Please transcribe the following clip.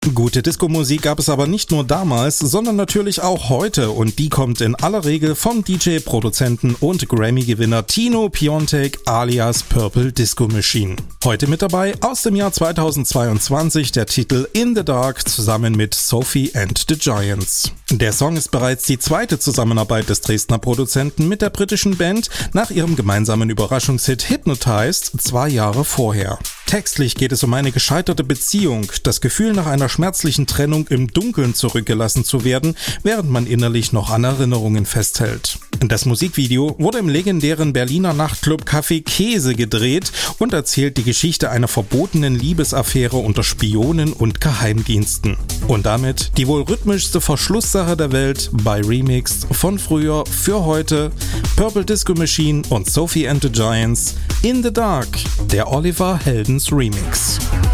Gute Disco-Musik gab es aber nicht nur damals, sondern natürlich auch heute und die kommt in aller Regel vom DJ, Produzenten und Grammy-Gewinner Tino Piontek alias Purple Disco Machine. Heute mit dabei aus dem Jahr 2022 der Titel In the Dark zusammen mit Sophie and the Giants. Der Song ist bereits die zweite Zusammenarbeit des Dresdner Produzenten mit der britischen Band nach ihrem gemeinsamen Überraschungshit Hypnotized 2 Jahre vorher. Textlich geht es um eine gescheiterte Beziehung, das Gefühl nach einer schmerzlichen Trennung im Dunkeln zurückgelassen zu werden, während man innerlich noch an Erinnerungen festhält. Das Musikvideo wurde im legendären Berliner Nachtclub Café Käse gedreht und erzählt die Geschichte einer verbotenen Liebesaffäre unter Spionen und Geheimdiensten. Und damit die wohl rhythmischste Verschlusssache der Welt bei Remix von früher für heute Purple Disco Machine und Sophie and the Giants In the Dark, der Oliver Heldens Remix.